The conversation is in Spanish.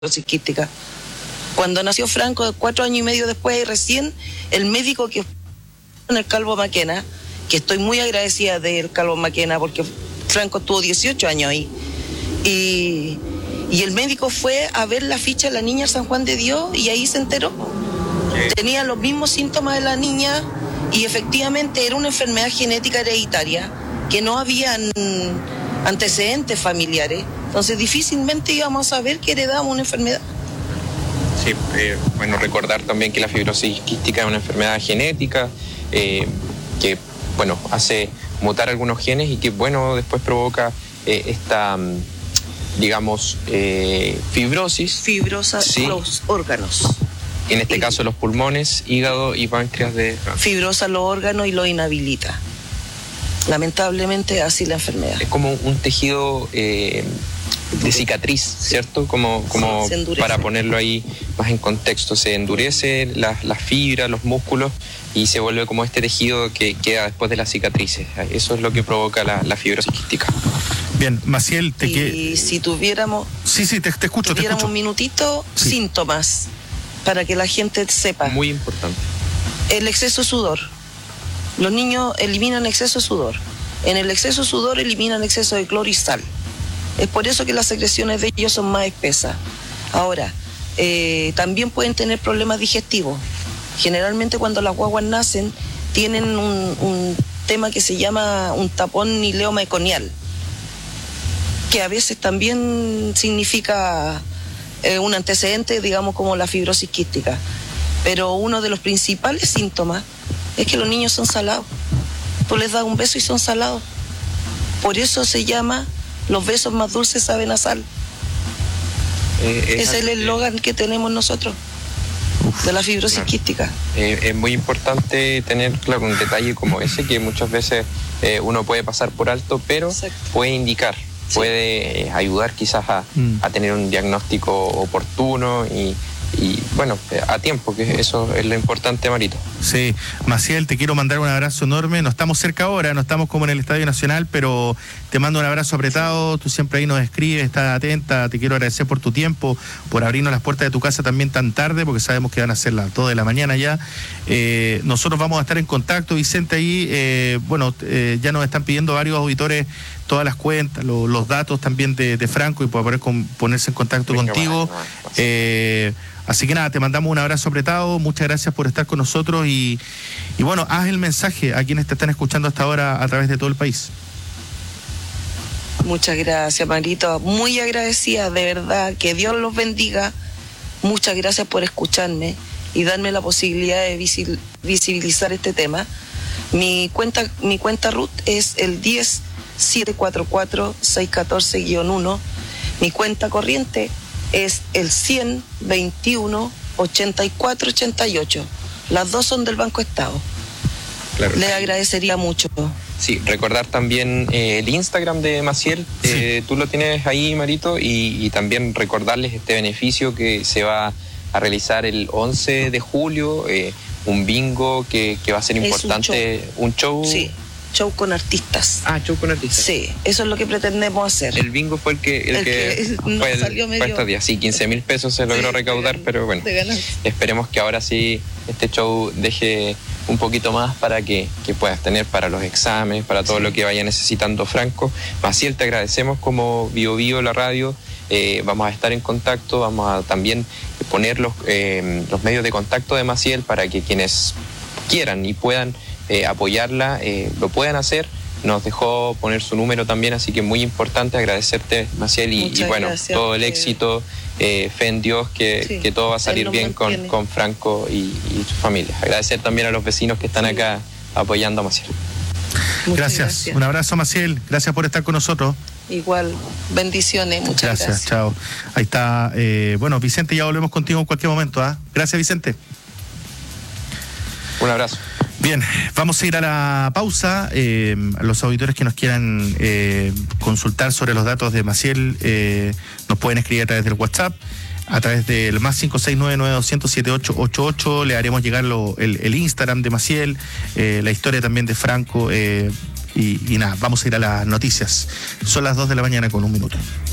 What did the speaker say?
quística. Cuando nació Franco, 4 años y medio después, recién el médico que en el Calvo Maquena, que estoy muy agradecida del Calvo Maquena porque Franco estuvo 18 años ahí, y el médico fue a ver la ficha de la niña San Juan de Dios y ahí se enteró. Tenía los mismos síntomas de la niña y efectivamente era una enfermedad genética hereditaria, que no habían antecedentes familiares. Entonces difícilmente íbamos a saber que heredamos una enfermedad. Sí, bueno, recordar también que la fibrosis quística es una enfermedad genética que, bueno, hace mutar algunos genes y que, bueno, después provoca esta, digamos, fibrosis. Fibrosa, sí. Los órganos. En este caso los pulmones, hígado y páncreas de... Fibrosa los órganos y lo inhabilita. Lamentablemente así la enfermedad. Es como un tejido de cicatriz, ¿cierto? Como sí, para ponerlo ahí más en contexto. Se endurece las fibras, los músculos y se vuelve como este tejido que queda después de las cicatrices. Eso es lo que provoca la fibrosis quística. Bien, Maciel, y si tuviéramos... Sí, te escucho. Tuviéramos un minutito, sí. Síntomas, para que la gente sepa. Muy importante. El exceso de sudor. Los niños eliminan exceso de sudor. En el exceso de sudor eliminan exceso de cloro y sal. Es por eso que las secreciones de ellos son más espesas. Ahora, también pueden tener problemas digestivos. Generalmente cuando las guaguas nacen tienen un tema que se llama un tapón ileomeconial, que a veces también significa un antecedente, digamos, como la fibrosis quística. Pero uno de los principales síntomas es que los niños son salados. Tú les das un beso y son salados. Por eso se llama los besos más dulces saben a sal. Es el eslogan que tenemos nosotros de la fibrosis quística. Es muy importante tener claro un detalle como ese que muchas veces uno puede pasar por alto, pero exacto, puede indicar, sí, puede ayudar quizás a tener un diagnóstico oportuno y bueno, a tiempo, que eso es lo importante, Marito. Sí, Maciel, te quiero mandar un abrazo enorme. No estamos cerca ahora, no estamos como en el Estadio Nacional, pero te mando un abrazo apretado. Tú siempre ahí nos escribes, estás atenta. Te quiero agradecer por tu tiempo, por abrirnos las puertas de tu casa también tan tarde, porque sabemos que van a ser las 2 de la mañana ya. Nosotros vamos a estar en contacto, Vicente, ahí. Ya nos están pidiendo varios auditores todas las cuentas, los datos también de Franco y para poder ponerse en contacto contigo. Así que nada, te mandamos un abrazo apretado, muchas gracias por estar con nosotros y bueno, haz el mensaje a quienes te están escuchando hasta ahora a través de todo el país. Muchas gracias, Marito, muy agradecida, de verdad, que Dios los bendiga. Muchas gracias por escucharme y darme la posibilidad de visibilizar este tema. Mi cuenta RUT es el 10-744-614-1. Mi cuenta corriente es el 100-21-84-88. Las dos son del Banco Estado. Claro. Les agradecería mucho. Sí, recordar también el Instagram de Maciel, sí, tú lo tienes ahí, Marito, y también recordarles este beneficio que se va a realizar el 11 de julio, un bingo que va a ser importante, un show. Sí. Show con artistas. Show con artistas. Sí, eso es lo que pretendemos hacer. El bingo fue el que no fue salió medio... estos días. Sí, 15.000 pesos se logró recaudar, pero bueno, esperemos que ahora sí este show deje un poquito más para que puedas tener para los exámenes, para todo lo que vaya necesitando Franco. Maciel, te agradecemos como Bio Bio, la radio. Vamos a estar en contacto, vamos a también poner los medios de contacto de Maciel para que quienes quieran y puedan apoyarla, lo puedan hacer. Nos dejó poner su número también, así que muy importante agradecerte, Maciel, y bueno, gracias, todo el éxito, fe en Dios que todo va a salir bien con Franco y su familia. Agradecer también a los vecinos que están acá apoyando a Maciel. Gracias, un abrazo, Maciel, gracias por estar con nosotros. Igual, bendiciones, muchas gracias. Chao. Ahí está, bueno, Vicente, ya volvemos contigo en cualquier momento, ¿ah? Gracias, Vicente. Un abrazo. Bien, vamos a ir a la pausa. A los auditores que nos quieran consultar sobre los datos de Maciel, nos pueden escribir a través del WhatsApp, a través del más 569-9200-7888. Le haremos llegar el Instagram de Maciel, la historia también de Franco. Y nada, vamos a ir a las noticias. Son las 2 de la mañana con 1 minuto.